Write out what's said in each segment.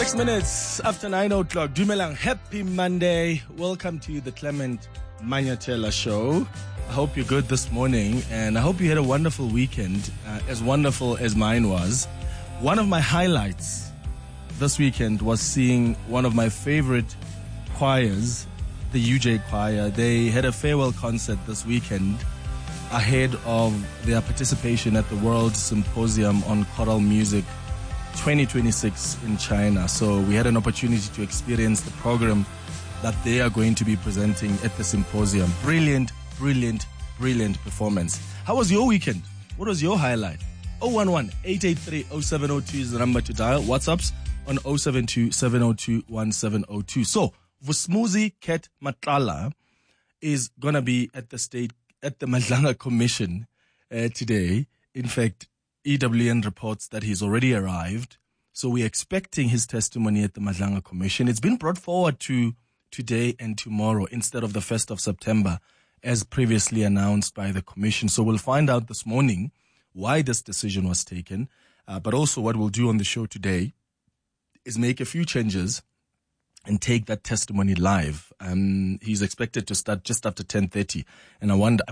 6 minutes after 9 o'clock. Dumelang, happy Monday. Welcome to the Clement Manyatela Show. I hope you're good this morning, and I hope you had a wonderful weekend, as wonderful as mine was. One of my highlights this weekend was seeing one of my favorite choirs, the UJ Choir. They had a farewell concert this weekend ahead of their participation at the World Symposium on Choral Music 2026 in China. So we had an opportunity to experience the program that they are going to be presenting at the symposium. Brilliant performance. How was your weekend? What was your highlight? 011-883-0702 is the number to dial. WhatsApps on 072-702-1702. So Vusmuzi Ket Matlala is going to be at the Madlanga Commission today. In fact, EWN reports that he's already arrived. So we're expecting his testimony at the Madlanga Commission. It's been brought forward to today and tomorrow instead of the 1st of September, as previously announced by the Commission. So we'll find out this morning why this decision was taken. But also what we'll do on the show today is make a few changes and take that testimony live. He's expected to start just after 9:30. And I wonder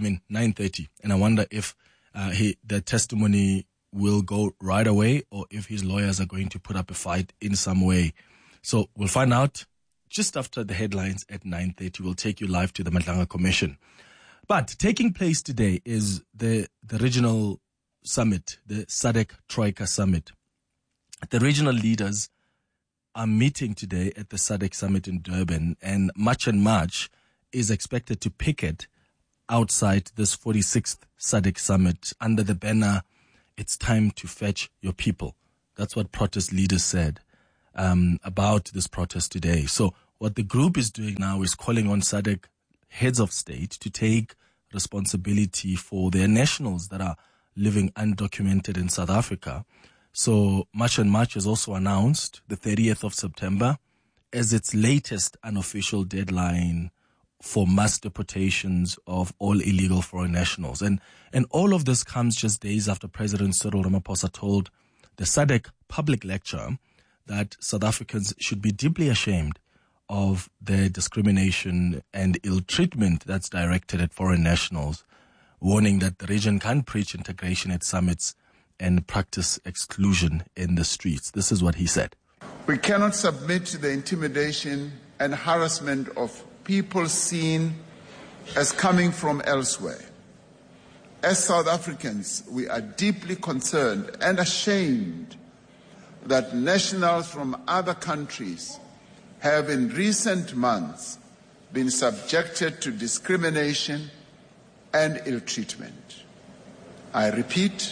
if the testimony will go right away or if his lawyers are going to put up a fight in some way. So we'll find out just after the headlines at 9:30. We'll take you live to the Madlanga Commission. But taking place today is the regional summit, the SADC Troika Summit. The regional leaders are meeting today at the SADC Summit in Durban, and March and March is expected to picket outside this 46th SADC Summit under the banner, "It's time to fetch your people." That's what protest leaders said about this protest today. So what the group is doing now is calling on SADC heads of state to take responsibility for their nationals that are living undocumented in South Africa. So March and March has also announced the 30th of September as its latest unofficial deadline for mass deportations of all illegal foreign nationals. And all of this comes just days after President Cyril Ramaphosa told the SADC public lecture that South Africans should be deeply ashamed of the discrimination and ill treatment that's directed at foreign nationals, warning that the region can't preach integration at summits and practice exclusion in the streets. This is what he said. We cannot submit to the intimidation and harassment of people seen as coming from elsewhere. As South Africans, we are deeply concerned and ashamed that nationals from other countries have in recent months been subjected to discrimination and ill treatment. I repeat,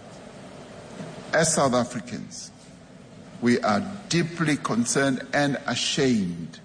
as South Africans, we are deeply concerned and ashamed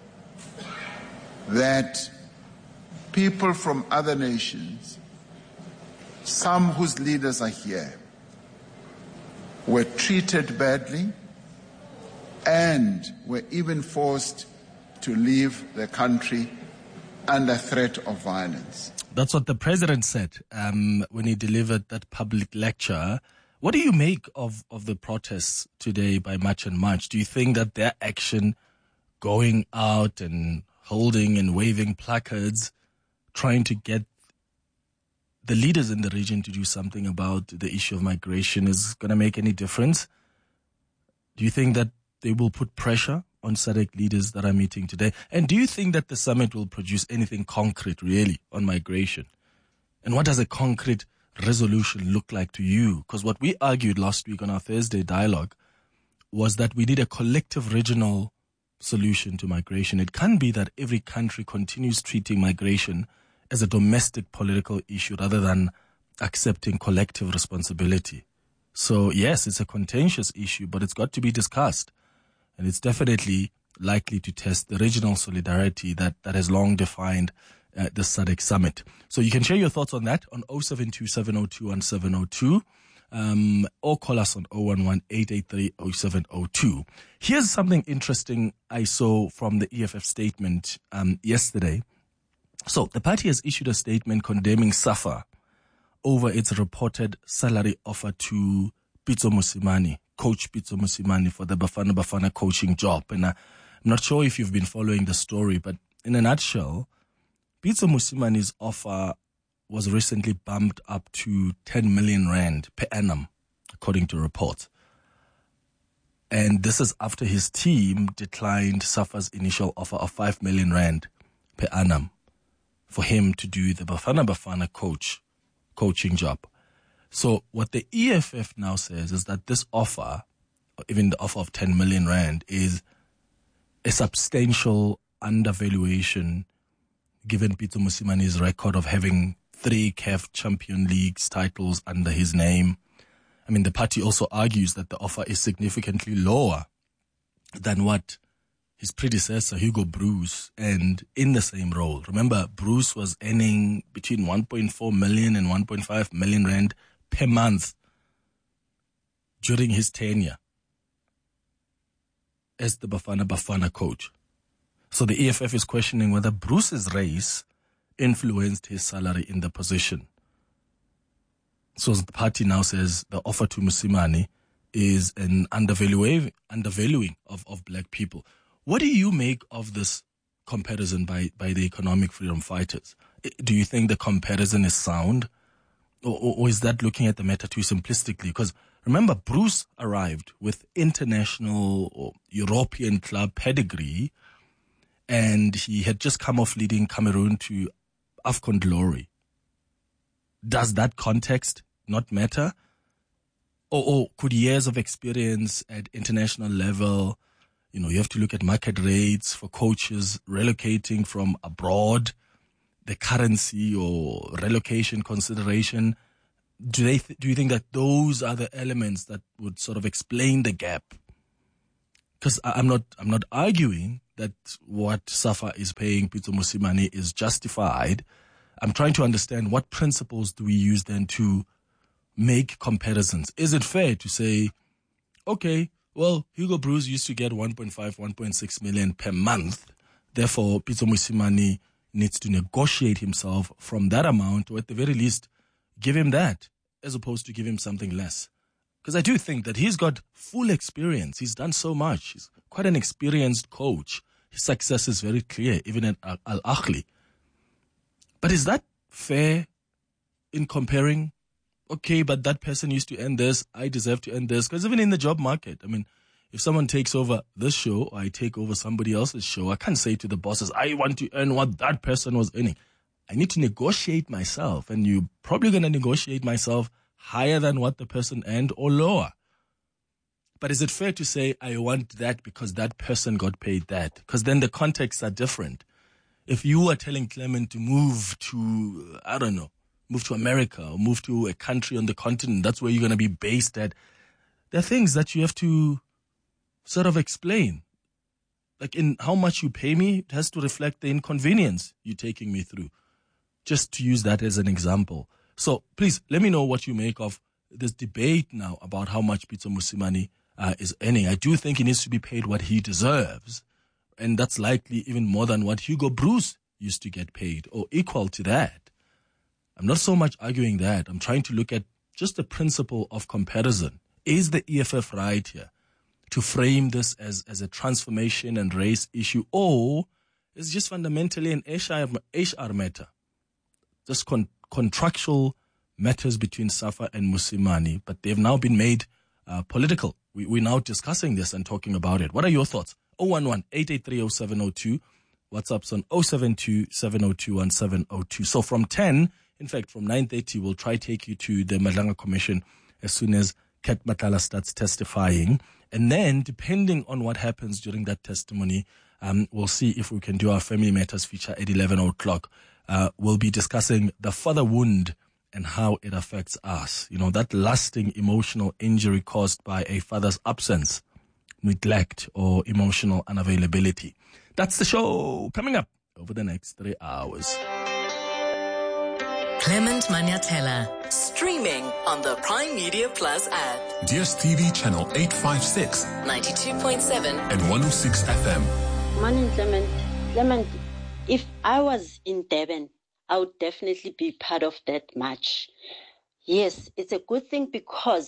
that people from other nations, some whose leaders are here, were treated badly and were even forced to leave the country under threat of violence. That's what the president said when he delivered that public lecture. What do you make of the protests today by March and March? Do you think that their action, going out and holding and waving placards, trying to get the leaders in the region to do something about the issue of migration is going to make any difference? Do you think that they will put pressure on SADC leaders that are meeting today? And do you think that the summit will produce anything concrete really on migration? And what does a concrete resolution look like to you? Because what we argued last week on our Thursday dialogue was that we need a collective regional solution to migration. It can't be that every country continues treating migration as a domestic political issue rather than accepting collective responsibility. So yes, it's a contentious issue, but it's got to be discussed. And it's definitely likely to test the regional solidarity that has long defined the SADC Summit. So you can share your thoughts on that on 072-702-1702 or call us on 011-883-0702. Here's something interesting I saw from the EFF statement yesterday. So the party has issued a statement condemning SAFA over its reported salary offer to Pitso Mosimane, coach Pitso Mosimane for the Bafana Bafana coaching job. And I'm not sure if you've been following the story, but in a nutshell, Pitso Musimane's offer was recently bumped up to 10 million rand per annum, according to reports. And this is after his team declined SAFA's initial offer of 5 million rand per annum for him to do the Bafana Bafana coaching job. So what the EFF now says is that this offer, or even the offer of 10 million rand, is a substantial undervaluation given Pitso Musimane's record of having 3 CAF Champions League titles under his name. I mean, the party also argues that the offer is significantly lower than what his predecessor, Hugo Broos, earned in the same role. Remember, Broos was earning between 1.4 million and 1.5 million rand per month during his tenure as the Bafana Bafana coach. So the EFF is questioning whether Broos's race influenced his salary in the position. So the party now says the offer to Mosimane is an undervaluing of black people. What do you make of this comparison by the economic freedom fighters? Do you think the comparison is sound? Or is that looking at the matter too simplistically? Because remember, Broos arrived with international or European club pedigree, and he had just come off leading Cameroon to AFCON glory. Does that context not matter? Or could years of experience at international level, you have to look at market rates for coaches relocating from abroad, the currency or relocation consideration. Do you think that those are the elements that would sort of explain the gap? Because I'm not arguing that what SAFA is paying Pitso Mosimane is justified. I'm trying to understand what principles do we use then to make comparisons. Is it fair to say, okay, well, Hugo Broos used to get 1.5, 1.6 million per month. Therefore, Pitso Mosimane needs to negotiate himself from that amount, or at the very least, give him that, as opposed to give him something less. Because I do think that he's got full experience. He's done so much. He's quite an experienced coach. His success is very clear, even at Al Ahly. But is that fair in comparing? Okay, but that person used to earn this, I deserve to earn this. Because even in the job market, I mean, if someone takes over this show or I take over somebody else's show, I can't say to the bosses, I want to earn what that person was earning. I need to negotiate myself, and you're probably going to negotiate myself higher than what the person earned or lower. But is it fair to say I want that because that person got paid that? Because then the contexts are different. If you are telling Clement to move to, move to America or move to a country on the continent, that's where you're going to be based at. There are things that you have to sort of explain. Like in how much you pay me, it has to reflect the inconvenience you're taking me through. Just to use that as an example. So please let me know what you make of this debate now about how much Pitso Mosimane is earning. I do think he needs to be paid what he deserves. And that's likely even more than what Hugo Broos used to get paid, or equal to that. I'm not so much arguing that. I'm trying to look at just the principle of comparison. Is the EFF right here to frame this as a transformation and race issue, or is it just fundamentally an HR matter? Just contractual matters between SAFA and Mosimane, but they've now been made political. We're now discussing this and talking about it. What are your thoughts? 011-883-0702. WhatsApp's on 072-702-1702. So from 10, in fact, from 9:30, we'll try to take you to the Madlanga Commission as soon as Ket Matlala starts testifying. And then, depending on what happens during that testimony, we'll see if we can do our Family Matters feature at 11 o'clock. We'll be discussing the father wound and how it affects us. That lasting emotional injury caused by a father's absence, neglect, or emotional unavailability. That's the show coming up over the next 3 hours. Clement Maniatella, streaming on the Prime Media Plus app. DSTV channel 856, 92.7 and 106 FM. Morning, Clement. Clement, if I was in Durban, I would definitely be part of that match. Yes, it's a good thing because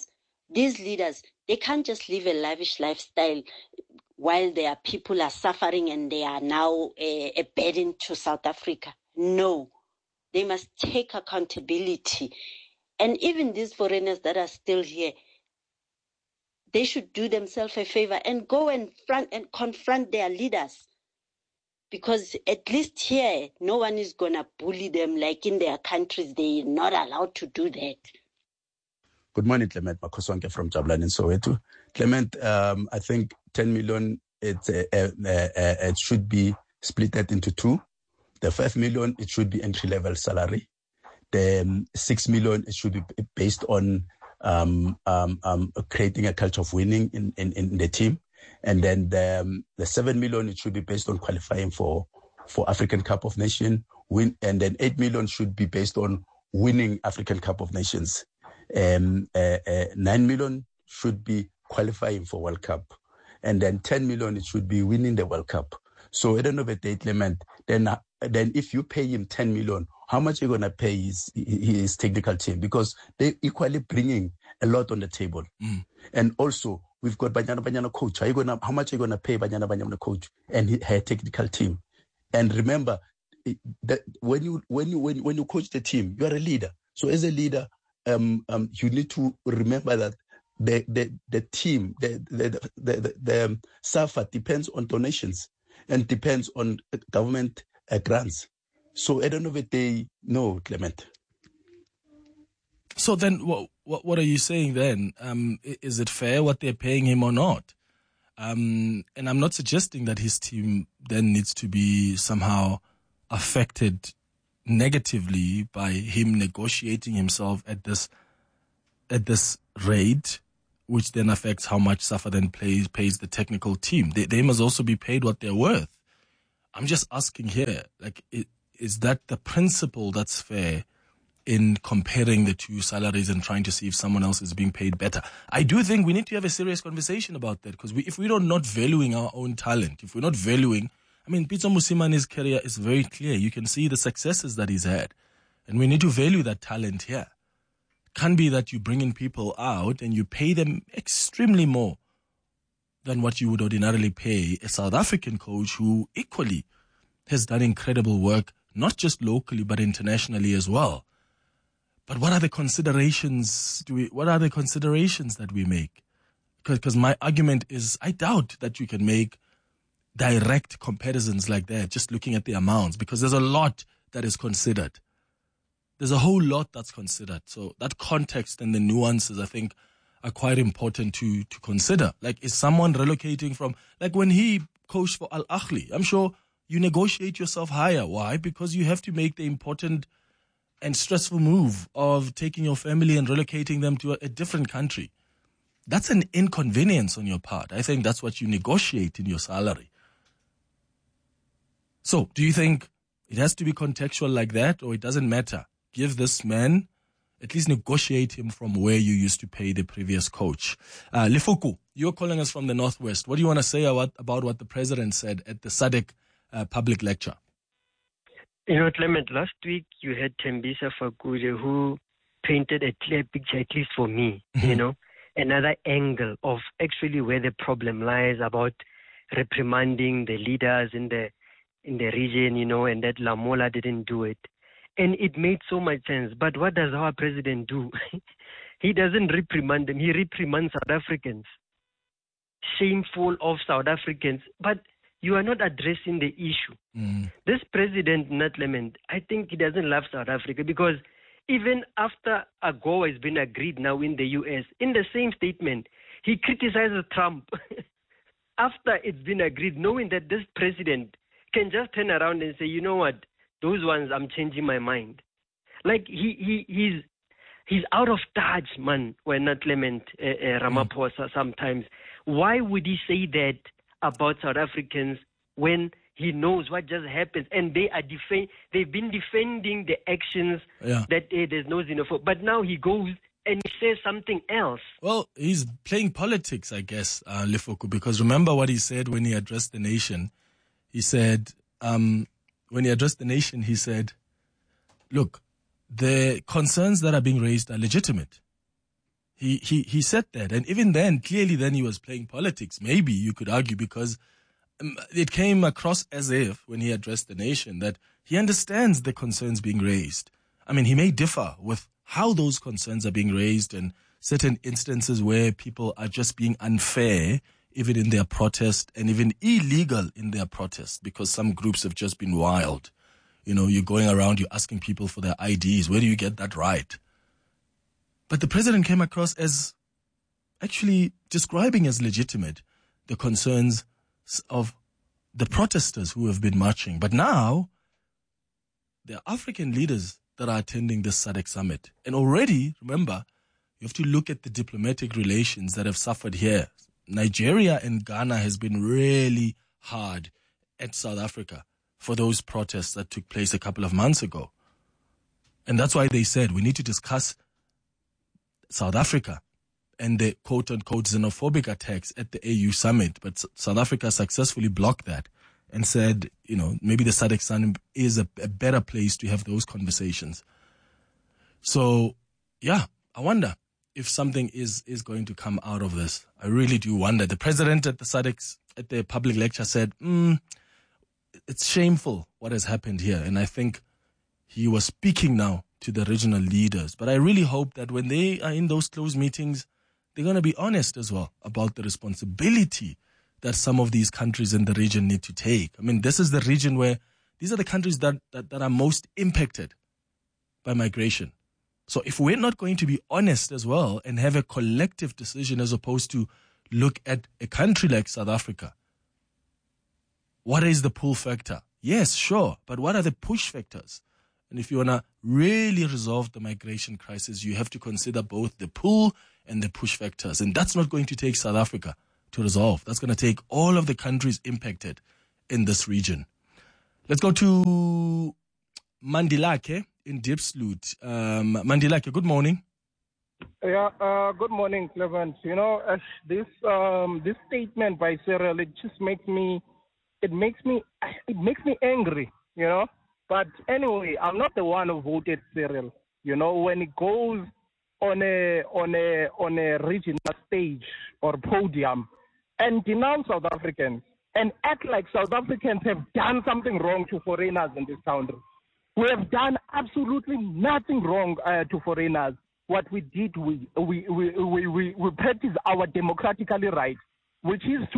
these leaders, they can't just live a lavish lifestyle while their people are suffering and they are now a burden to South Africa. No, they must take accountability. And even these foreigners that are still here, they should do themselves a favor and go and confront their leaders. Because at least here, no one is going to bully them like in their countries. They're not allowed to do that. Good morning, Clement Makosonke from Jabulani in Soweto. Clement, I think 10 million, it should be split into two. The 5 million, it should be entry-level salary. The 6 million, it should be based on creating a culture of winning in the team. And then the 7 million, it should be based on qualifying for African Cup of Nations. And then 8 million should be based on winning African Cup of Nations. 9 million should be qualifying for World Cup. And then 10 million, it should be winning the World Cup. So at the end of the day, Clement, then if you pay him 10 million, how much are you going to pay his technical team? Because they're equally bringing a lot on the table. And also, we've got Banyana coach. How much are you going to pay Banyana coach and her technical team? And remember that when you coach the team, you are a leader. So as a leader, you need to remember that the team, the SAFA depends on donations and depends on government grants. So at the end of the day, no, Clement. So then, what are you saying then? Is it fair what they're paying him or not? And I'm not suggesting that his team then needs to be somehow affected negatively by him negotiating himself at this rate, which then affects how much SAFA then pays the technical team. They must also be paid what they're worth. I'm just asking here, like, is that the principle that's fair in comparing the two salaries and trying to see if someone else is being paid better? I do think we need to have a serious conversation about that, because if we're not valuing our own talent, if we're not valuing, I mean, Pitso Mosimani's career is very clear. You can see the successes that he's had, and we need to value that talent here. It can't be that you bring in people out and you pay them extremely more than what you would ordinarily pay a South African coach who equally has done incredible work, not just locally but internationally as well. But what are the considerations that we make? Because my argument is, I doubt that you can make direct comparisons like that just looking at the amounts, because there's a lot that is considered. There's a whole lot that's considered. So that context and the nuances, I think, are quite important to consider. Like, is someone relocating from, like when he coached for Al Ahly, I'm sure you negotiate yourself higher. Why? Because you have to make the important and stressful move of taking your family and relocating them to a different country. That's an inconvenience on your part. I think that's what you negotiate in your salary. So, do you think it has to be contextual like that, or it doesn't matter? Give this man, at least negotiate him from where you used to pay the previous coach. Lefuku, you're calling us from the Northwest. What do you want to say about what the president said at the SADC public lecture? You know, Clement, last week you had Tembisa Fakude, who painted a clear picture, at least for me, another angle of actually where the problem lies about reprimanding the leaders in the region, and that Lamola didn't do it. And it made so much sense. But what does our president do? He doesn't reprimand them. He reprimands South Africans. Shameful of South Africans. But you are not addressing the issue. This president, Clement, I think he doesn't love South Africa, because even after AGOA has been agreed now in the US, in the same statement, he criticizes Trump after it's been agreed, knowing that this president can just turn around and say, you know what, those ones, I'm changing my mind. Like, he's out of touch, man, when not Clement Ramaphosa sometimes. Why would he say that about South Africans when he knows what just happened? And they've been defending the actions that there's no xenophobia. But now he goes and he says something else. Well, he's playing politics, I guess, Lefuku, because remember what he said when he addressed the nation. He said, look, the concerns that are being raised are legitimate. He said that. And even then, clearly then he was playing politics. Maybe you could argue, because it came across as if when he addressed the nation that he understands the concerns being raised. I mean, he may differ with how those concerns are being raised and certain instances where people are just being unfair, even in their protest, and even illegal in their protest, because some groups have just been wild. You know, you're going around, you're asking people for their IDs. Where do you get that right? But the president came across as actually describing as legitimate the concerns of the protesters who have been marching. But now, there are African leaders that are attending this SADC summit. And already, remember, you have to look at the diplomatic relations that have suffered here. Nigeria and Ghana has been really hard at South Africa for those protests that took place a couple of months ago. And that's why they said we need to discuss South Africa and the quote-unquote xenophobic attacks at the AU summit. But South Africa successfully blocked that and said, you know, maybe the SADC summit is a better place to have those conversations. So, yeah, I wonder if something is going to come out of this. I really do wonder. The president at the SADC, at the public lecture, said, it's shameful what has happened here. And I think he was speaking now to the regional leaders. But I really hope that when they are in those closed meetings, they're going to be honest as well about the responsibility that some of these countries in the region need to take. I mean, this is the region where these are the countries that are most impacted by migration. So if we're not going to be honest as well and have a collective decision as opposed to look at a country like South Africa, what is the pull factor? Yes, sure, but what are the push factors? And if you want to really resolve the migration crisis, you have to consider both the pull and the push factors. And that's not going to take South Africa to resolve. That's going to take all of the countries impacted in this region. Let's go to Mandilake in Diepsloot. Mandilake, good morning. Yeah, good morning, Clement. You know, this statement by Cyril, it just makes me angry, you know. But anyway, I'm not the one who voted Cyril. You know, when it goes on a regional stage or podium and denounce South Africans and act like South Africans have done something wrong to foreigners in this country. We have done absolutely nothing wrong to foreigners. What we did, we practice our democratically right, which is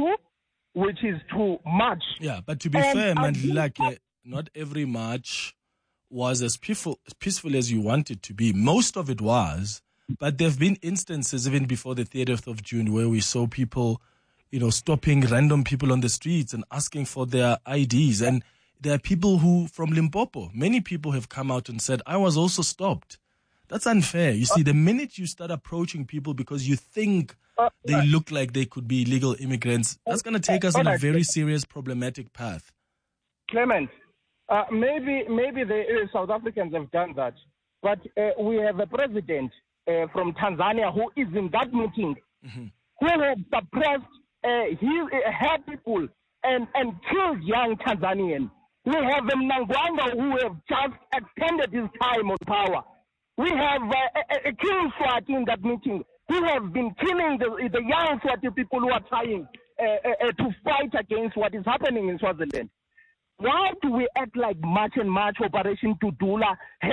to march. Yeah, but to be fair, Mandilake, not every march was as peaceful as you want it to be. Most of it was, but there have been instances even before the 30th of June where we saw people, you know, stopping random people on the streets and asking for their IDs. And there are people who, from Limpopo, many people have come out and said, I was also stopped. That's unfair. You see, the minute you start approaching people because you think they look like they could be illegal immigrants, that's going to take us on a very serious, problematic path. Clement, maybe the South Africans have done that, but we have a president from Tanzania who is in that meeting, who have suppressed her people and killed young Tanzanians. We have Mnangagwa who have just extended his time on power. We have a King Swati in that meeting who have been killing the young Swati people who are trying to fight against what is happening in Swaziland. Why do we act like March and March, Operation Tudula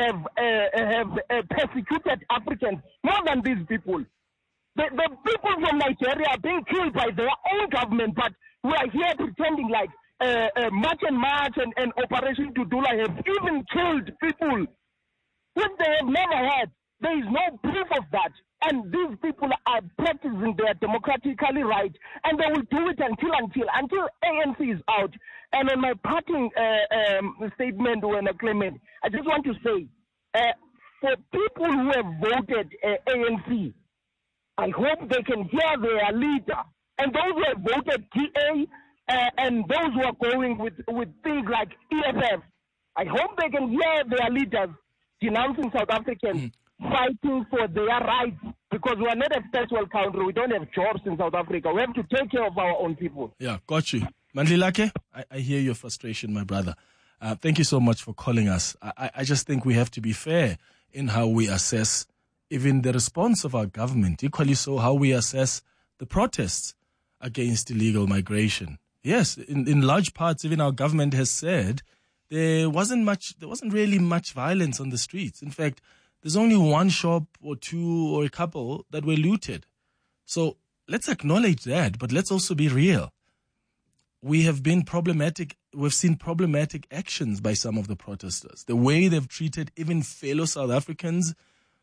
have persecuted Africans more than these people? The people from Nigeria are being killed by their own government, but we are here pretending like March and March and Operation Tudula have even killed people which they have never had. There is no proof of that. And these people are practicing their democratically right, and they will do it until ANC is out. And on my parting statement, when Clement, I just want to say, for people who have voted ANC, I hope they can hear their leader. And those who have voted DA and those who are going with things like EFF, I hope they can hear their leaders denouncing South Africans, fighting for their rights, because we are not a first world country. We don't have jobs in South Africa. We have to take care of our own people. Yeah, got you. Mandilake, I hear your frustration, my brother. Thank you so much for calling us. I just think we have to be fair in how we assess even the response of our government, equally so how we assess the protests against illegal migration. Yes, in large parts, even our government has said there wasn't really much violence on the streets. In fact, there's only one shop or two or a couple that were looted. So let's acknowledge that, but let's also be real. We've seen problematic actions by some of the protesters. The way they've treated even fellow South Africans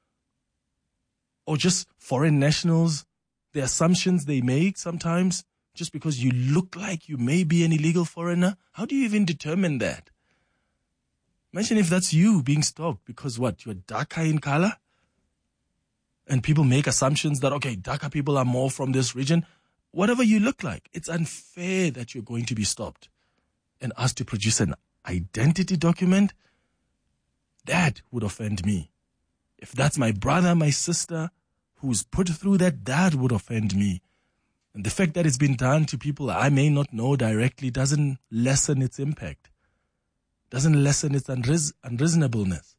or just foreign nationals, the assumptions they make sometimes, just because you look like you may be an illegal foreigner. How do you even determine that? Imagine if that's you being stopped because you're darker in color? And people make assumptions that, okay, darker people are more from this region. Whatever you look like, it's unfair that you're going to be stopped and asked to produce an identity document. That would offend me. If that's my brother, my sister, who's put through that would offend me. And the fact that it's been done to people I may not know directly doesn't lessen its impact, doesn't lessen its unreasonableness.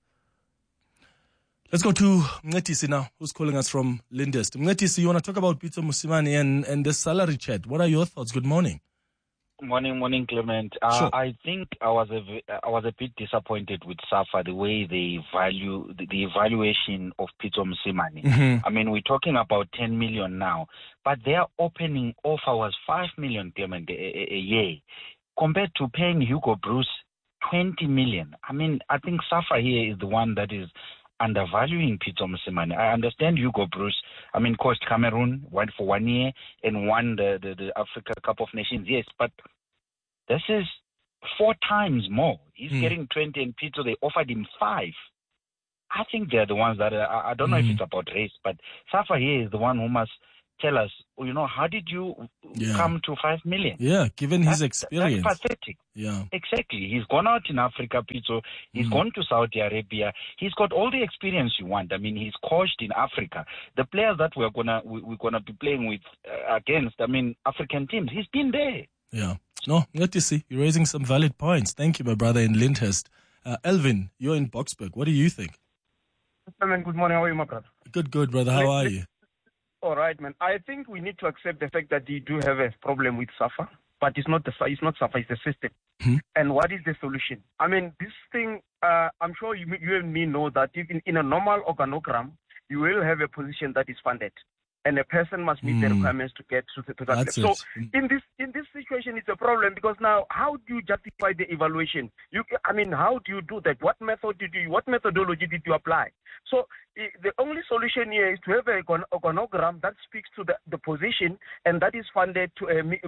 Let's go to Mnetisi now, who's calling us from Lyndhurst. Mnetisi, you want to talk about Pitso Mosimane and the salary chat. What are your thoughts? Good morning. Morning, Clement. Sure. I think I was a bit disappointed with SAFA, the way they value the evaluation of Pitso Mosimane. Mm-hmm. I mean, we're talking about 10 million now, but their opening offer was 5 million, Clement, a year, compared to paying Hugo Broos 20 million. I mean, I think SAFA here is the one that is undervaluing Pitso Mosimane. I understand Hugo Broos, coached Cameroon, won for 1 year and won the Africa Cup of Nations, yes, but this is 4 times more. He's getting 20 and Pitso, they offered him 5. I think they're the ones that, I don't know if it's about race, but SAFA here is the one who must tell us, how did you come to 5 million? Yeah, given his experience. That's pathetic. Yeah. Exactly. He's gone out in Africa, Pitso. He's gone to Saudi Arabia. He's got all the experience you want. I mean, he's coached in Africa. The players that we're gonna be playing with against, African teams, he's been there. Yeah. No, good to see. You're raising some valid points. Thank you, my brother in Lyndhurst. Elvin, you're in Boksburg. What do you think? Good morning. How are you, my brother? Good, brother. How are you? All right, man. I think we need to accept the fact that you do have a problem with SAFA, but it's not SAFA, it's the system. Mm-hmm. And what is the solution? I mean, this thing, I'm sure you and me know that even in a normal organogram, you will have a position that is funded, and a person must meet the requirements to get to that level. So in this situation, it's a problem because now, how do you justify the evaluation? How do you do that? What methodology did you apply? So the only solution here is to have an organogram that speaks to the position and that is funded to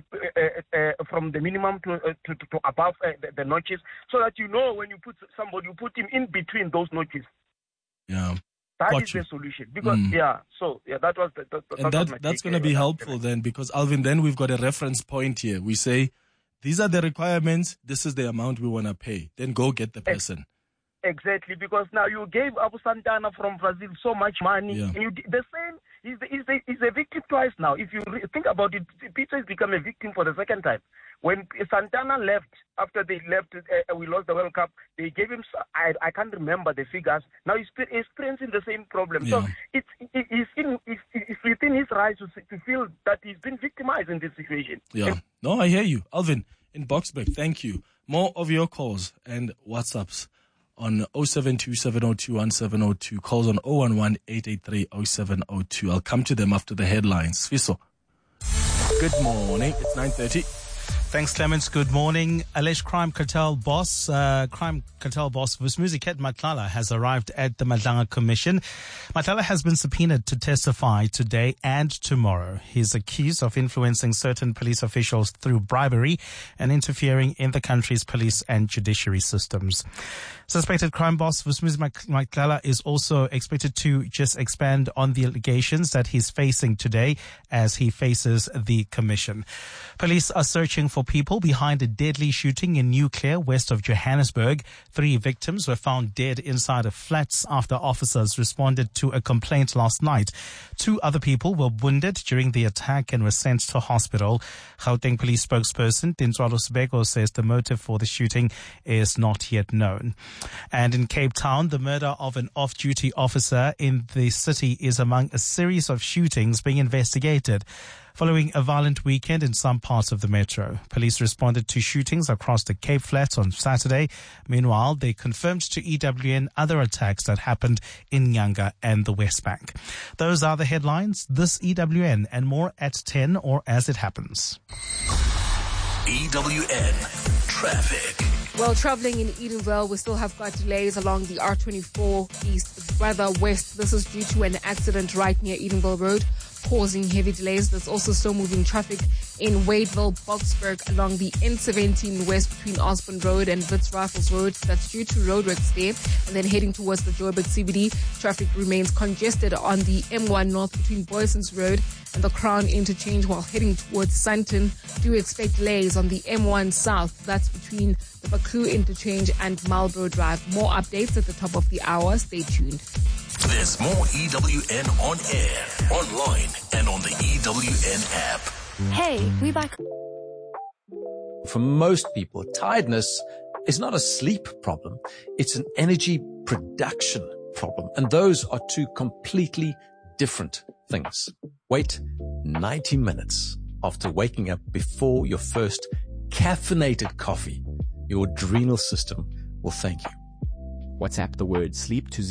from the minimum to above the notches, so that when you put somebody, you put him in between those notches. Yeah. That is the solution. Because, that was that's going to be helpful then, because, Alvin, then we've got a reference point here. We say, these are the requirements, this is the amount we want to pay. Then go get the person. Exactly, because now you gave Abu Santana from Brazil so much money. Yeah. And the same, he's a victim twice now. If you think about it, Pitso has become a victim for the second time. When Santana left, after they left, we lost the World Cup, they gave him, I can't remember the figures. Now he's experiencing the same problem. Yeah. So it's within his rights to feel that he's been victimized in this situation. Yeah. No, I hear you. Alvin, in Boksburg, thank you. More of your calls and WhatsApps on 0727021702, calls on 011-883-0702. I'll come to them after the headlines. Fiso. Good morning. It's 9:30. Thanks, Clements. Good morning. Alleged crime cartel boss Vusumuzi Ket Matlala has arrived at the Madlanga Commission. Matlala has been subpoenaed to testify today and tomorrow. He's accused of influencing certain police officials through bribery and interfering in the country's police and judiciary systems. Suspected crime boss Vusumuzi Matlala is also expected to just expand on the allegations that he's facing today as he faces the commission. Police are searching for people behind a deadly shooting in New Clear, west of Johannesburg. 3 victims were found dead inside of flats after officers responded to a complaint last night. 2 other people were wounded during the attack and were sent to hospital. Gauteng Police spokesperson Tintswalo Sibeko says the motive for the shooting is not yet known. And in Cape Town, the murder of an off-duty officer in the city is among a series of shootings being investigated following a violent weekend in some parts of the metro. Police responded to shootings across the Cape Flats on Saturday. Meanwhile, they confirmed to EWN other attacks that happened in Nyanga and the West Bank. Those are the headlines. This EWN and more at 10 or as it happens. EWN Traffic. Well, traveling in Edenville, we still have got delays along the R24 east, rather west. This is due to an accident right near Edenville Road, causing heavy delays. There's also slow-moving traffic in Wadeville, Boksburg, along the N17 west between Osborne Road and Wits Rifles Road. That's due to roadworks there. And then heading towards the Joburg CBD, traffic remains congested on the M1 north between Boysons Road and the Crown interchange, while heading towards Sandton. Do expect delays on the M1 south. That's between the Baku interchange and Marlborough Drive. More updates at the top of the hour. Stay tuned. There's more EWN on air, online, and on the EWN app. Hey, we back. For most people, tiredness is not a sleep problem. It's an energy production problem. And those are 2 completely different things. Wait 90 minutes after waking up before your first caffeinated coffee. Your adrenal system will thank you. WhatsApp the word sleep to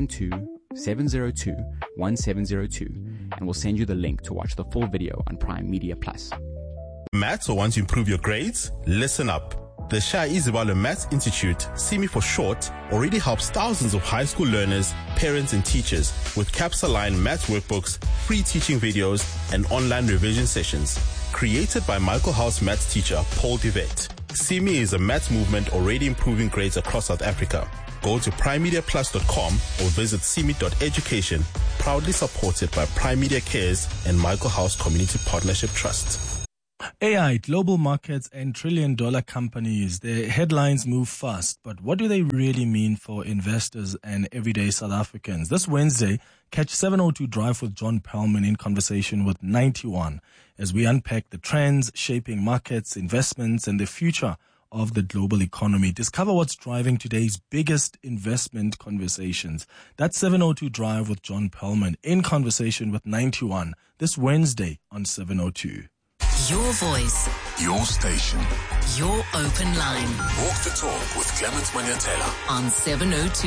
072-702-1702 and we'll send you the link to watch the full video on Prime Media Plus. Maths or want to improve your grades? Listen up. The Shah Izibalo Maths Institute, SIMI for short, already helps thousands of high school learners, parents and teachers with CAPS-aligned maths workbooks, free teaching videos and online revision sessions. Created by Michael House maths teacher Paul Devet. SIMI is a maths movement already improving grades across South Africa. Go to primemediaplus.com or visit simi.education, proudly supported by Prime Media Cares and Michael House Community Partnership Trust. AI, global markets and trillion-dollar companies, their headlines move fast, but what do they really mean for investors and everyday South Africans? This Wednesday, catch 702 Drive with John Perlman in conversation with 91 as we unpack the trends shaping markets, investments, and the future of the global economy. Discover what's driving today's biggest investment conversations. That's 702 Drive with John Perlman in conversation with 91 this Wednesday on 702. Your voice. Your station. Your open line. Walk the talk with Clement Maniatela on 702.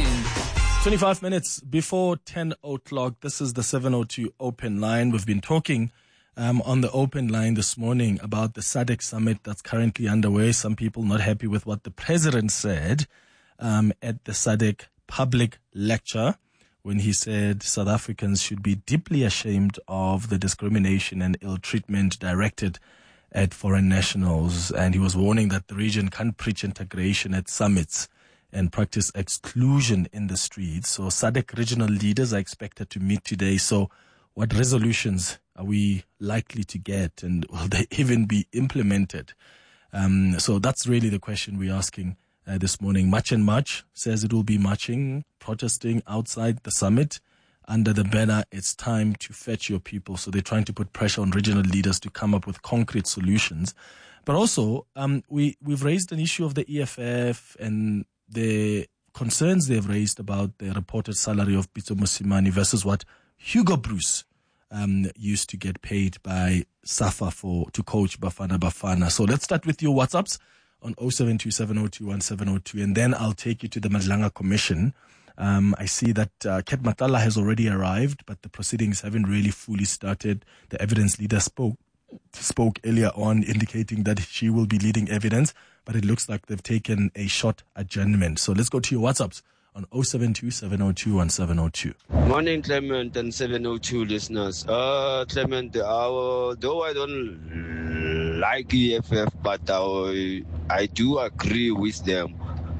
25 minutes before 10 o'clock. This is the 702 open line. We've been talking on the open line this morning about the SADC summit that's currently underway. Some people not happy with what the president said at the SADC public lecture when he said South Africans should be deeply ashamed of the discrimination and ill treatment directed at foreign nationals. And he was warning that the region can't preach integration at summits and practice exclusion in the streets. So SADC regional leaders are expected to meet today. So what resolutions are we likely to get, and will they even be implemented? So that's really the question we're asking this morning. Much and Much says it will be marching, protesting outside the summit under the banner, "It's time to fetch your people." So they're trying to put pressure on regional leaders to come up with concrete solutions. But also, we've raised an issue of the EFF and the concerns they've raised about the reported salary of Pitso Mosimane versus what Hugo Bruce used to get paid by SAFA to coach Bafana Bafana. So let's start with your WhatsApps on 0727021702, and then I'll take you to the Madlanga Commission. I see that Ket Matala has already arrived, but the proceedings haven't really fully started. The evidence leader spoke earlier on, indicating that she will be leading evidence, but it looks like they've taken a short adjournment. So let's go to your WhatsApps on 0727021702. Morning, Clement and 702 listeners. Clement, though I don't like EFF, but I do agree with them.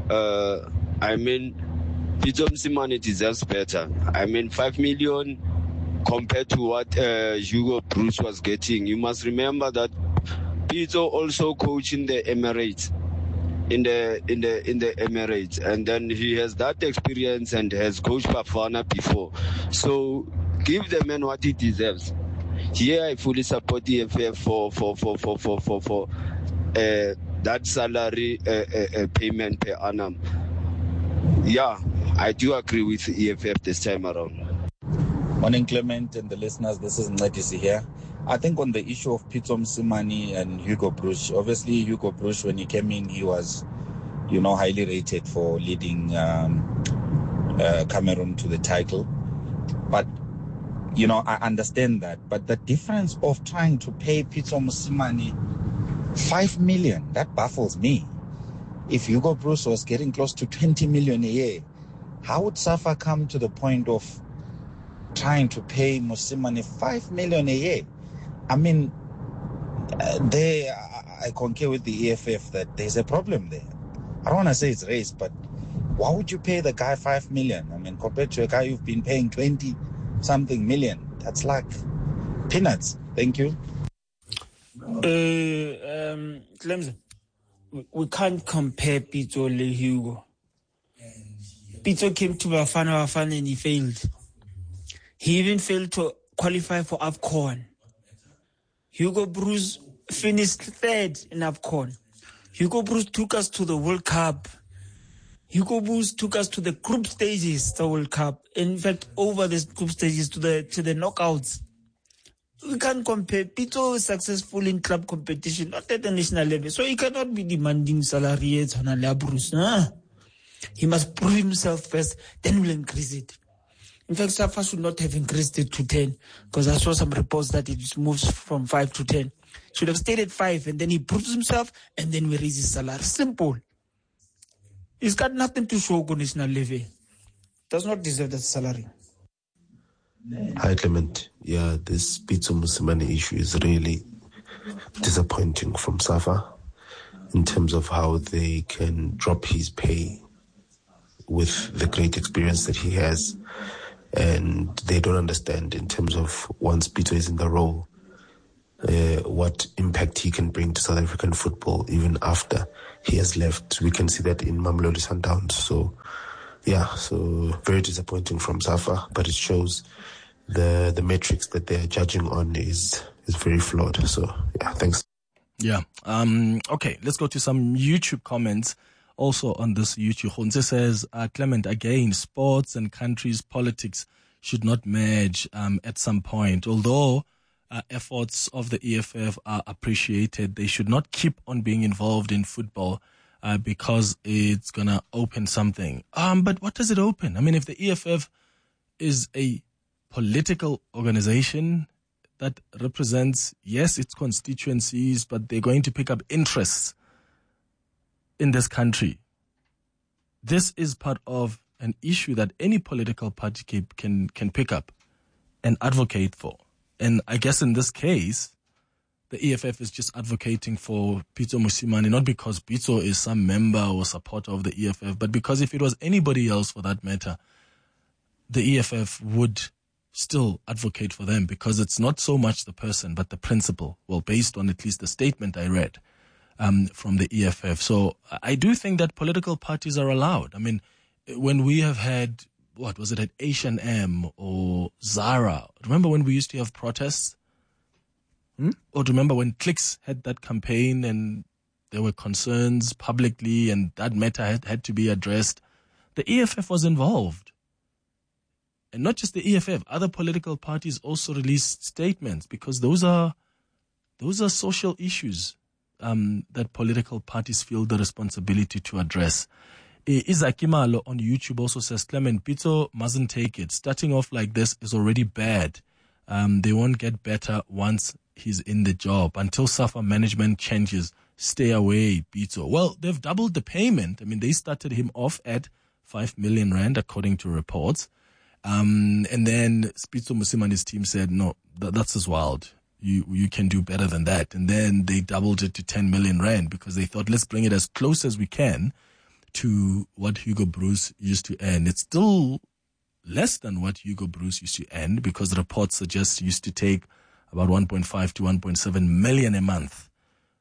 I mean, Pitso Mosimane deserves better. I mean, 5 million compared to what Hugo Bruce was getting. You must remember that Pitso also coaching the Emirates. In the Emirates, and then he has that experience and has coached Bafana before. So give the man what he deserves. Here I fully support the EFF for that salary payment per annum. Yeah, I do agree with the EFF this time around. Morning, Clement and the listeners. This is Ngadisi here. I think on the issue of Pitso Mosimane and Hugo Broos, obviously Hugo Broos, when he came in, he was, highly rated for leading Cameroon to the title. But, I understand that. But the difference of trying to pay Pitso Mosimane 5 million, that baffles me. If Hugo Broos was getting close to 20 million a year, how would SAFA come to the point of trying to pay Mosimane 5 million a year? I mean, I concur with the EFF that there's a problem there. I don't want to say it's race, but why would you pay the guy 5 million? I mean, compared to a guy you've been paying 20-something million, that's like peanuts. Thank you. Clemson, we can't compare Pitso and Hugo. Pitso came to Bafana and he failed. He even failed to qualify for AFCON. Hugo Broos finished third in AFCON. Hugo Broos took us to the World Cup. Hugo Broos took us to the group stages of the World Cup. In fact, over the group stages to the knockouts. We can't compare. Pitso is successful in club competition, not at the national level. So he cannot be demanding salary at Bruce. He must prove himself first, then we'll increase it. In fact, SAFA should not have increased it to 10 because I saw some reports that it moves from 5 to 10. Should have stayed at 5 and then he proves himself and then we raise his salary. Simple. He's got nothing to show on national level. Does not deserve that salary. Hi, Clement. Yeah, this Pitso Mosimane issue is really disappointing from SAFA in terms of how they can drop his pay with the great experience that he has. And they don't understand in terms of once Pitso is in the role, what impact he can bring to South African football even after he has left. We can see that in Mamelodi Sundowns. So very disappointing from SAFA, but it shows the metrics that they're judging on is very flawed. So, thanks. Yeah. Okay, let's go to some YouTube comments. Also on this YouTube, Honze says, Clement, again, sports and countries' politics should not merge at some point. Although efforts of the EFF are appreciated, they should not keep on being involved in football because it's going to open something. But what does it open? I mean, if the EFF is a political organization that represents, yes, its constituencies, but they're going to pick up interests in this country. This is part of an issue that any political party can pick up and advocate for. And I guess in this case, the EFF is just advocating for Pitso Mosimane, not because Pitso is some member or supporter of the EFF, but because if it was anybody else for that matter, the EFF would still advocate for them because it's not so much the person, but the principle. Well, based on at least the statement I read from the EFF. So I do think that political parties are allowed. I mean, when we have had, what was it, at H&M or Zara? Remember when we used to have protests? Or do you remember when Clicks had that campaign and there were concerns publicly and that matter had to be addressed? The EFF was involved. And not just the EFF, other political parties also released statements because those are social issues that political parties feel the responsibility to address. Izakimalo on YouTube also says, Clement, Pitso mustn't take it. Starting off like this is already bad. They won't get better once he's in the job. Until SAFA management changes, stay away, Pitso. Well, they've doubled the payment. I mean, they started him off at 5 million rand, according to reports. And then Pitso Mosimane's team said, no, that's just wild. You can do better than that. And then they doubled it to 10 million rand because they thought, let's bring it as close as we can to what Hugo Broos used to earn. It's still less than what Hugo Broos used to earn because reports suggest he used to take about 1.5 to 1.7 million a month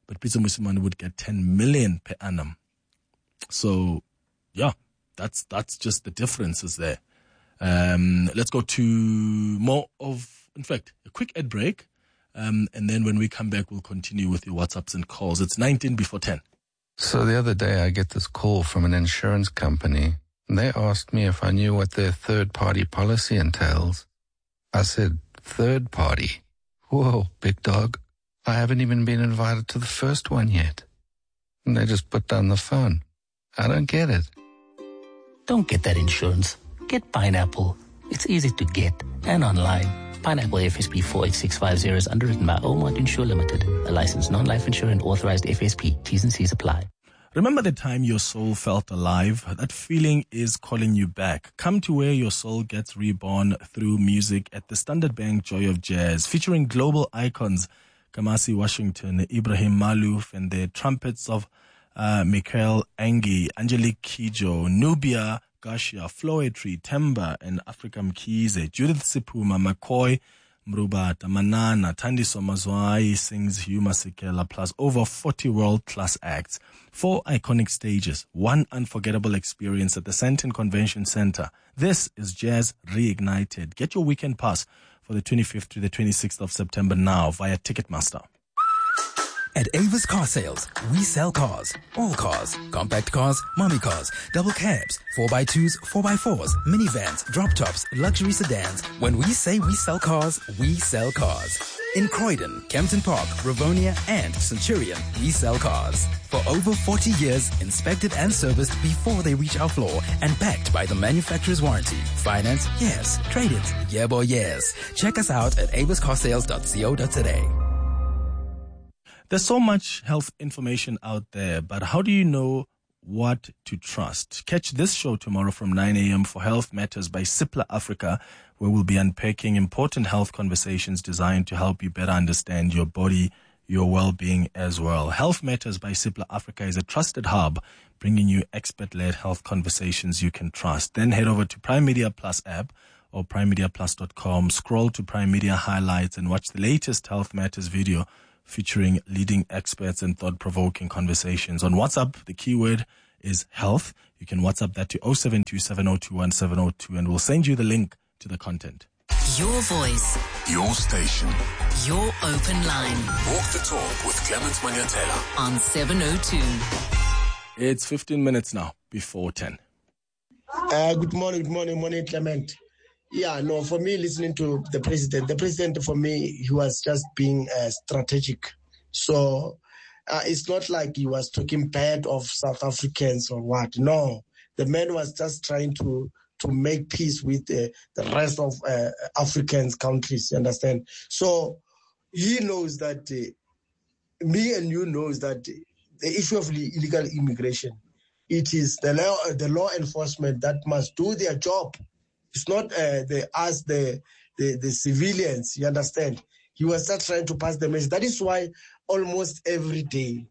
but Pitso Mosimane would get 10 million per annum. So, yeah, that's just the differences there. Let's go to more of, in fact, a quick ad break. And then when we come back, we'll continue with your WhatsApps and calls. It's 19 before 10. So the other day I get this call from an insurance company. They asked me if I knew what their third-party policy entails. I said, third party? Whoa, big dog. I haven't even been invited to the first one yet. And they just put down the phone. I don't get it. Don't get that insurance. Get Pineapple. It's easy to get and online. Pineapple FSP 48650 is underwritten by Omart Insure Limited, a licensed non-life insurer and authorized FSP. T's and C's apply. Remember the time your soul felt alive? That feeling is calling you back. Come to where your soul gets reborn through music at the Standard Bank Joy of Jazz, featuring global icons Kamasi Washington, Ibrahim Malouf, and the trumpets of Michael Angie, Angelique Kidjo, Nubia Garcia, Floetry, Temba, and Africa Mkhize, Judith Sipuma, McCoy, Mrubata, Manana, Thandiso Mazwai sings Hugh Masekela, plus over 40 world-class acts. 4 iconic stages, 1 unforgettable experience at the Sandton Convention Center. This is Jazz Reignited. Get your weekend pass for the 25th to the 26th of September now via Ticketmaster. At Avis Car Sales, we sell cars. All cars. Compact cars, mommy cars, double cabs, 4x2s, 4x4s, minivans, drop tops, luxury sedans. When we say we sell cars, we sell cars. In Croydon, Kempton Park, Rivonia, and Centurion, we sell cars. For over 40 years, inspected and serviced before they reach our floor and backed by the manufacturer's warranty. Finance? Yes. Trade-ins? Yeah, boy, yes. Check us out at aviscarsales.co.za. There's so much health information out there, but how do you know what to trust? Catch this show tomorrow from 9 a.m. for Health Matters by Cipla Africa, where we'll be unpacking important health conversations designed to help you better understand your body, your well-being as well. Health Matters by Cipla Africa is a trusted hub bringing you expert-led health conversations you can trust. Then head over to Prime Media Plus app or primemediaplus.com, scroll to Prime Media Highlights and watch the latest Health Matters video featuring leading experts and thought-provoking conversations. On WhatsApp, the keyword is health. You can WhatsApp that to 072-7021-702 and we'll send you the link to the content. Your voice. Your station. Your open line. Walk the talk with Clement Manyatela on 702. It's 15 minutes now before 10. Good morning, Clement. Yeah, no, for me, listening to the president, for me, he was just being strategic. So it's not like he was talking bad of South Africans or what. No, the man was just trying to make peace with the rest of African countries, you understand? So he knows that, me and you knows that the issue of illegal immigration, it is the law enforcement that must do their job. It's not the civilians, you understand? He was just trying to pass the message. That is why almost every day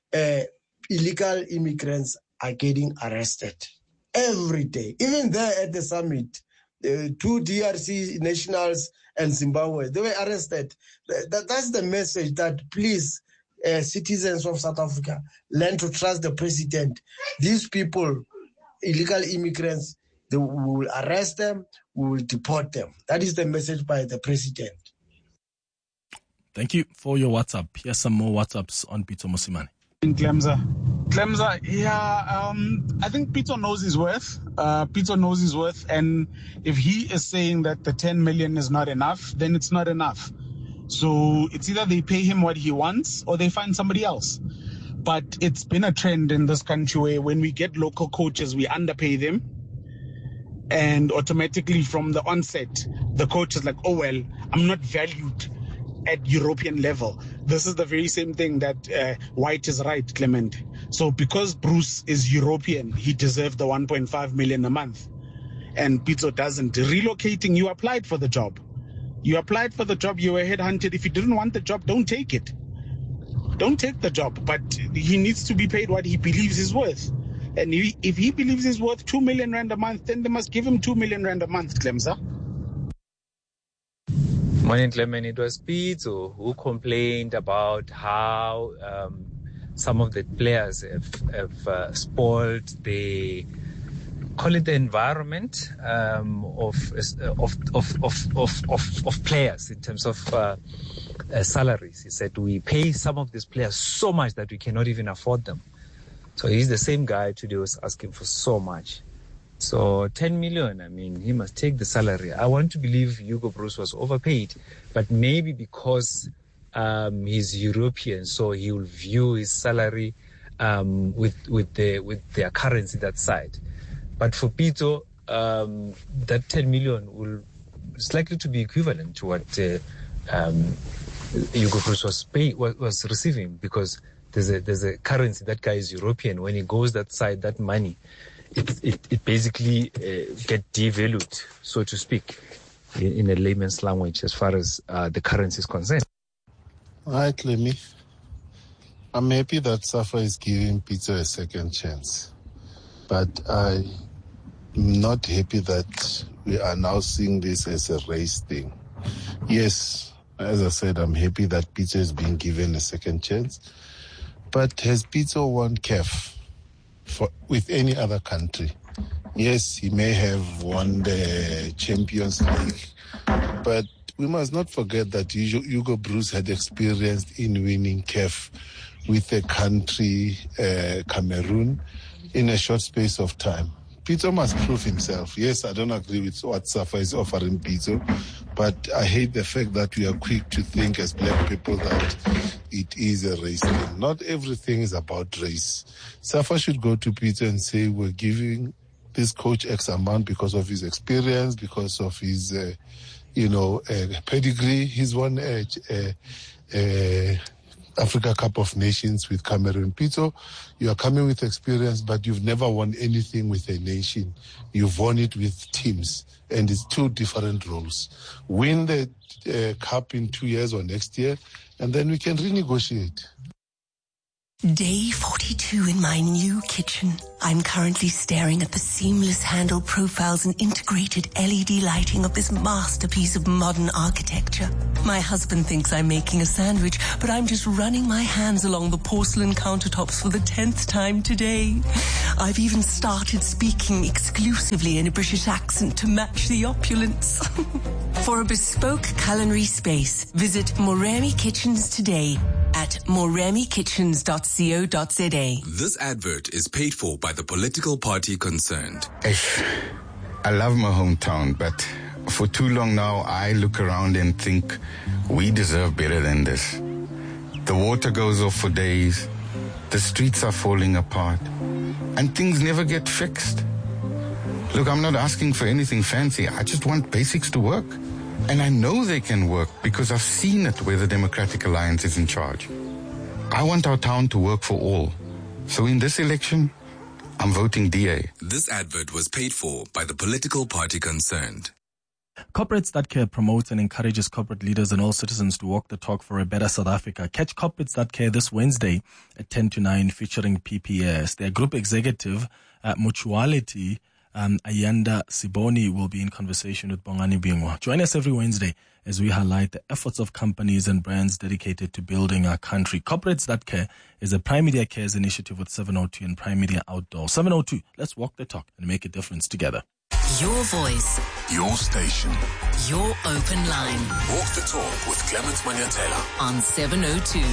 illegal immigrants are getting arrested. Every day. Even there at the summit, 2 DRC nationals and Zimbabwe, they were arrested. That's the message that please, citizens of South Africa, learn to trust the president. These people, illegal immigrants, we will arrest them, we will deport them. That is the message by the president. Thank you for your WhatsApp. Here's some more WhatsApps on Pitso Mosimane. Clemza, yeah, I think Pitso knows his worth. Pitso knows his worth, and if he is saying that the 10 million is not enough, then it's not enough. So it's either they pay him what he wants or they find somebody else. But it's been a trend in this country where when we get local coaches, we underpay them. And automatically from the onset, the coach is like, oh, well, I'm not valued at European level. This is the very same thing that White is right, Clement. So because Bruce is European, he deserved the 1.5 million a month. And Pitso doesn't. Relocating, you applied for the job. You applied for the job, you were headhunted. If you didn't want the job, don't take it. Don't take the job. But he needs to be paid what he believes is worth. And if he believes he's worth 2 million rand a month, then they must give him 2 million rand a month, Clemza. Morning, Clement. It was Pito who complained about how some of the players have spoiled the, call it the environment of players in terms of salaries. He said we pay some of these players so much that we cannot even afford them. So he's the same guy today was asking for so much. So 10 million, I mean, he must take the salary. I want to believe Hugo Broos was overpaid, but maybe because he's European, so he will view his salary with their currency that side. But for Pito, that 10 million is likely to be equivalent to what Hugo Broos was receiving, because there's a currency. That guy is European. When he goes that side, that money, it basically get devalued, so to speak, in a layman's language, as far as the currency is concerned. All right, Clemmy. I'm happy that Safa is giving Pito a second chance. But I'm not happy that we are now seeing this as a race thing. Yes, as I said, I'm happy that Pito is being given a second chance. But has Pito won CAF with any other country? Yes, he may have won the Champions League, but we must not forget that Hugo Broos had experience in winning CAF with a country, Cameroon, in a short space of time. Pito must prove himself. Yes, I don't agree with what Safa is offering Pito, but I hate the fact that we are quick to think as black people that it is a race thing. Not everything is about race. Safa should go to Pito and say, we're giving this coach X amount because of his experience, because of his, pedigree. He's won Africa Cup of Nations with Cameroon. Pito, you are coming with experience, but you've never won anything with a nation. You've won it with teams, and it's two different roles. Win the cup in 2 years or next year, and then we can renegotiate. Day 42 in my new kitchen. I'm currently staring at the seamless handle profiles and integrated LED lighting of this masterpiece of modern architecture. My husband thinks I'm making a sandwich, but I'm just running my hands along the porcelain countertops for the 10th time today. I've even started speaking exclusively in a British accent to match the opulence. For a bespoke culinary space, visit Moremi Kitchens today at moremikitchens.co.za. This advert is paid for by the political party concerned. I love my hometown, but for too long now, I look around and think we deserve better than this. The water goes off for days, the streets are falling apart, and things never get fixed. Look, I'm not asking for anything fancy. I just want basics to work. And I know they can work because I've seen it where the Democratic Alliance is in charge. I want our town to work for all. So in this election, I'm voting DA. This advert was paid for by the political party concerned. Corporates That Care promotes and encourages corporate leaders and all citizens to walk the talk for a better South Africa. Catch Corporates That Care this Wednesday at 10 to 9 featuring PPS. Their group executive, Mutuality, Ayanda Siboni, will be in conversation with Bongani Bingwa. Join us every Wednesday as we highlight the efforts of companies and brands dedicated to building our country. Corporates That Care is a Prime Media Cares initiative with 702 and Prime Media Outdoor. 702, let's walk the talk and make a difference together. Your voice. Your station. Your open line. Walk the talk with Clement Maniatela on 702.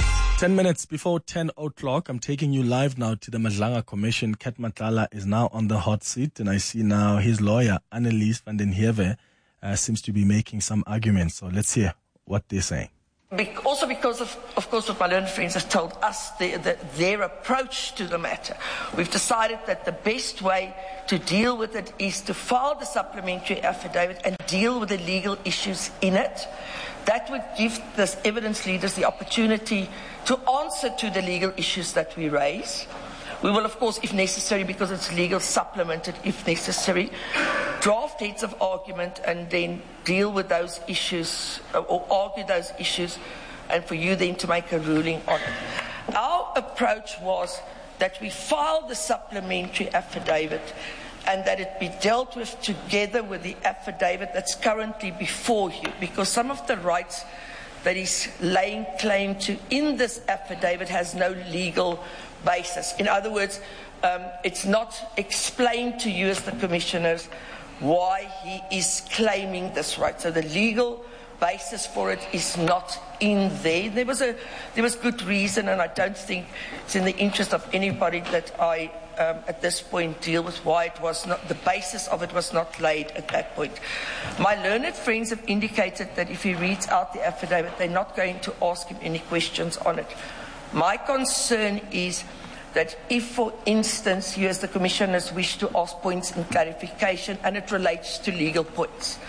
10 minutes before 10 o'clock, I'm taking you live now to the Madlanga Commission. Ket Matlala is now on the hot seat, and I see now his lawyer, Annelies van den Heewe, seems to be making some arguments. So let's hear what they're saying. Also because, of course, what my learned friends have told us, their approach to the matter, we've decided that the best way to deal with it is to file the supplementary affidavit and deal with the legal issues in it. That would give the evidence leaders the opportunity to answer to the legal issues that we raise. We will, of course, if necessary, because it's legal, supplement it if necessary, draft heads of argument and then deal with those issues or argue those issues, and for you then to make a ruling on it. Our approach was that we filed the supplementary affidavit and that it be dealt with together with the affidavit that's currently before you, because some of the rights that he's laying claim to in this affidavit has no legal basis. In other words, it's not explained to you as the commissioners why he is claiming this right. So the legal basis for it is not in there. There was good reason, and I don't think it's in the interest of anybody that I at this point deal with why it was not, the basis of it was not laid at that point. My learned friends have indicated that if he reads out the affidavit, they're not going to ask him any questions on it. My concern is that if, for instance, you as the commissioners wish to ask points in clarification and it relates to legal points,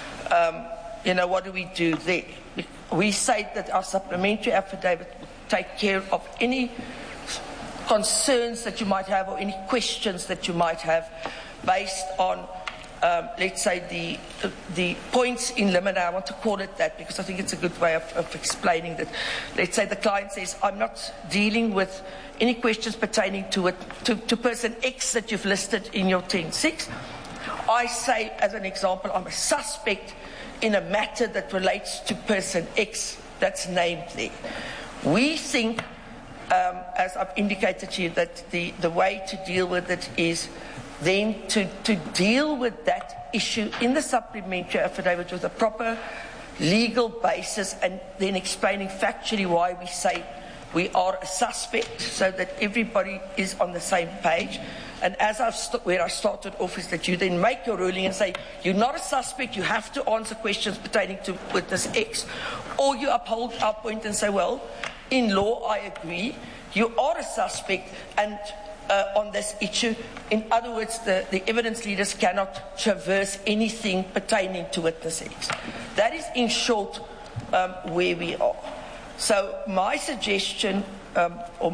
what do we do there? We say that our supplementary affidavit will take care of any concerns that you might have or any questions that you might have based on, let's say, the points in limine. I want to call it that because I think it's a good way of explaining that. Let's say the client says, I'm not dealing with any questions pertaining to person X that you've listed in your 10.6. I say, as an example, I'm a suspect in a matter that relates to person X that's named there. We think, as I've indicated to you, that the way to deal with it is then to deal with that issue in the supplementary affidavit with a proper legal basis, and then explaining factually why we say we are a suspect, so that everybody is on the same page. And as where I started off is that you then make your ruling and say, you're not a suspect, you have to answer questions pertaining to witness X. Or you uphold our point and say, well, in law I agree, you are a suspect, and on this issue, in other words, the evidence leaders cannot traverse anything pertaining to witness X. That is, in short, where we are. So my suggestion, or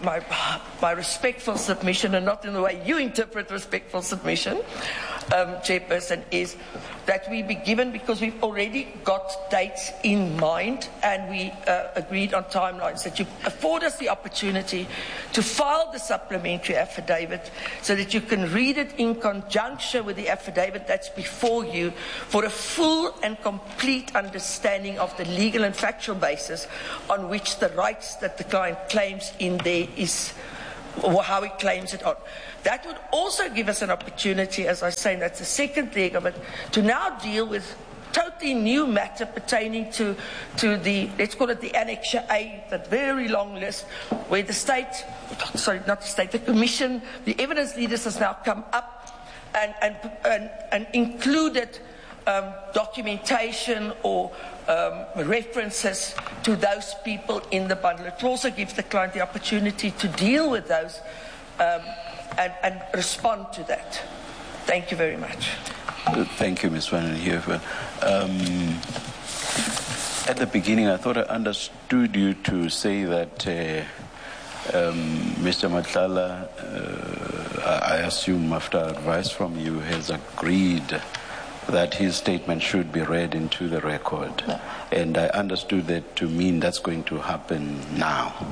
my respectful submission, and not in the way you interpret respectful submission, Chairperson, is that we be given, because we've already got dates in mind and we agreed on timelines, that you afford us the opportunity to file the supplementary affidavit so that you can read it in conjunction with the affidavit that's before you for a full and complete understanding of the legal and factual basis on which the rights that the client claims in there is, or how he claims it on. That would also give us an opportunity, as I say, and that's the second leg of it, to now deal with totally new matter pertaining to the, let's call it the Annexure A, that very long list, where the state, sorry, not the state, the commission, the evidence leaders has now come up and included documentation or references to those people in the bundle. It also gives the client the opportunity to deal with those and respond to that. Thank you very much. Thank you, Ms. Van Heerden. At the beginning, I thought I understood you to say that Mr. Matlala, I assume after advice from you, has agreed that his statement should be read into the record. No. And I understood that to mean that's going to happen now.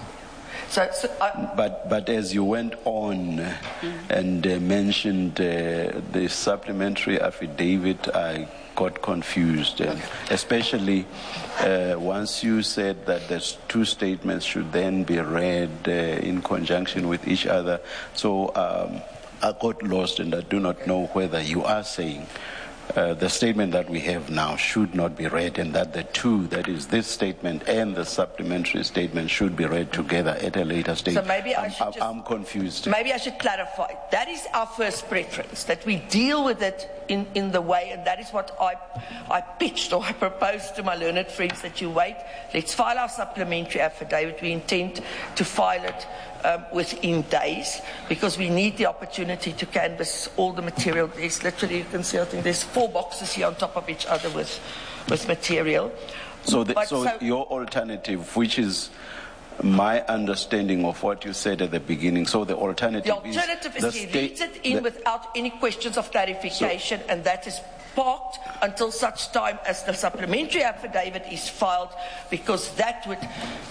But as you went on and mentioned the supplementary affidavit, I got confused, and especially once you said that the two statements should then be read in conjunction with each other. So I got lost, and I do not know whether you are saying the statement that we have now should not be read, and that the two, that is this statement and the supplementary statement, should be read together at a later stage. So maybe I'm confused. Maybe I should clarify. That is our first preference, that we deal with it in the way, and that is what I pitched, or I proposed to my learned friends, that you wait, let's file our supplementary affidavit. We intend to file it within days, because we need the opportunity to canvass all the material. There's literally, you can see, I think there's 4 boxes here on top of each other with material. So your alternative, which is my understanding of what you said at the beginning, so the alternative is he reads it in without any questions of clarification, and that is parked until such time as the supplementary affidavit is filed, because that would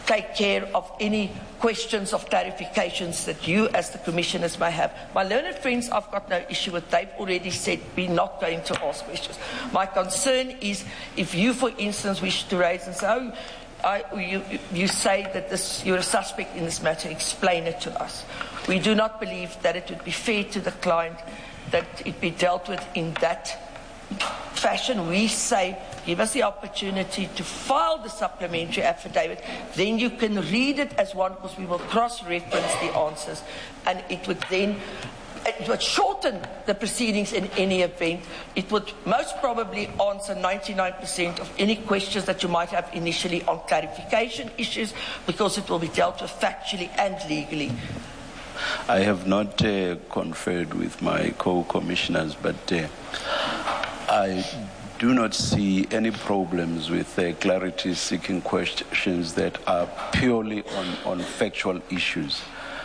take care of any questions of clarifications that you as the commissioners may have. My learned friends, I've got no issue with. They've already said we're not going to ask questions. My concern is if you, for instance, wish to raise and say, you say that you're a suspect in this matter, explain it to us. We do not believe that it would be fair to the client that it be dealt with in that fashion. We say, give us the opportunity to file the supplementary affidavit, then you can read it as one, because we will cross-reference the answers, and it would shorten the proceedings in any event. It would most probably answer 99% of any questions that you might have initially on clarification issues, because it will be dealt with factually and legally. I have not conferred with my co-commissioners, but I do not see any problems with clarity-seeking questions that are purely on factual issues.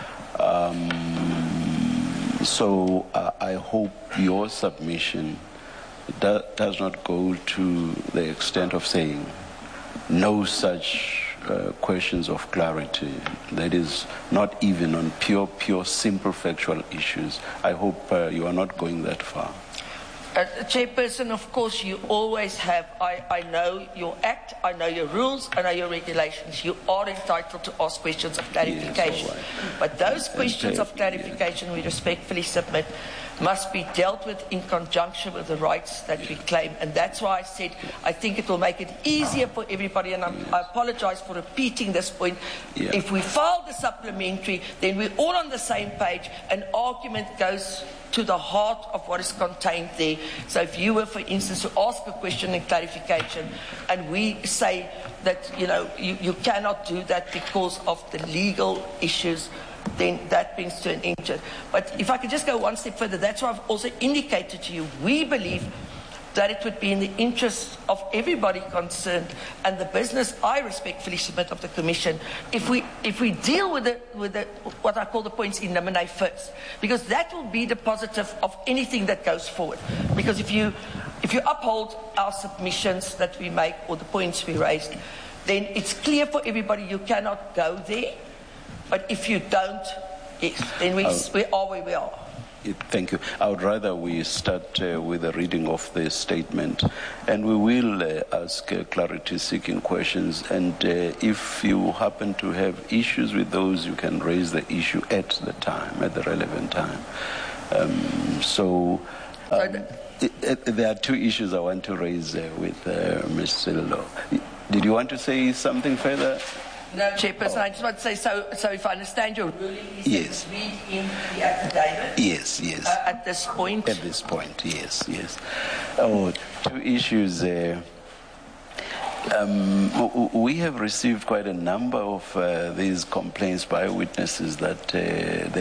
So I hope your submission does not go to the extent of saying no such questions of clarity. That is not even on pure, simple factual issues. I hope you are not going that far. Chairperson, of course, you always have, I know your act, I know your rules, I know your regulations. You are entitled to ask questions of clarification. Yes, right. But those questions of clarification we respectfully submit must be dealt with in conjunction with the rights that we claim. And that's why I said I think it will make it easier for everybody, and I apologize for repeating this point. Yeah. If we file the supplementary, then we're all on the same page, and argument goes to the heart of what is contained there. So if you were, for instance, to ask a question and clarification, and we say that, you cannot do that because of the legal issues, then that brings to an end. But if I could just go one step further, that's why I've also indicated to you, we believe that it would be in the interest of everybody concerned and the business I respectfully submit of the Commission if we deal with what I call the points in limine first, because that will be the positive of anything that goes forward. Because if you uphold our submissions that we make or the points we raised, then it's clear for everybody you cannot go there. But if you don't, yes, then we are where we are. Thank you. I would rather we start with a reading of the statement, and we will ask clarity-seeking questions. And if you happen to have issues with those, you can raise the issue at the relevant time. There are two issues I want to raise with Ms. Sello. Did you want to say something further? No, Chairperson, I just want to say, so if I understand your ruling, is that read in the affidavit? Yes. At this point? At this point, yes. Oh, two issues. We have received quite a number of these complaints by witnesses that they